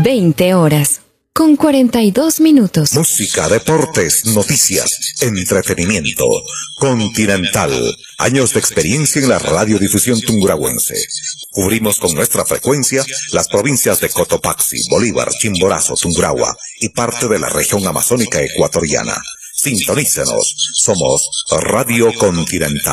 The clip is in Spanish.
20 horas, con 42 minutos. Música, deportes, noticias, entretenimiento. Continental. Años de experiencia en la radiodifusión tungurahuense. Cubrimos con nuestra frecuencia las provincias de Cotopaxi, Bolívar, Chimborazo, Tungurahua y parte de la región amazónica ecuatoriana. Sintonícenos. Somos Radio Continental.